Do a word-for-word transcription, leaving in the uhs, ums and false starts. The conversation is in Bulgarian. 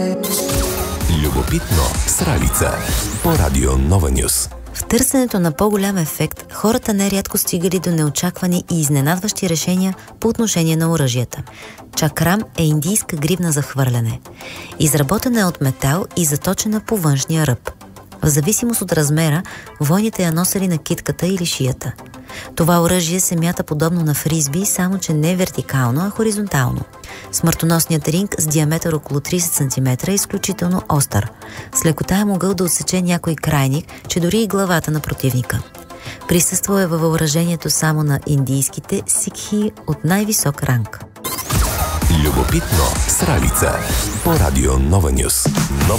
Любопитно с Ралица по радио Нова Нюс. В търсенето на по-голям ефект, хората нерядко стигали до неочаквани и изненадващи решения по отношение на оръжията. Чакрам е индийска гривна за хвърляне. Изработена е от метал и заточена по външния ръб. В зависимост от размера, войните я носели на китката или шията. Това оръжие се мята подобно на фризби, само че не вертикално, а хоризонтално. Смъртоносният ринг с диаметър около трийсет сантиметра е изключително остър. С лекота е могъл да отсече някой крайник, че дори и главата на противника. Присъствал е във въоръжението само на индийските сикхи от най-висок ранг. Любопитно с Ралица по радио Нова Нюс. Нова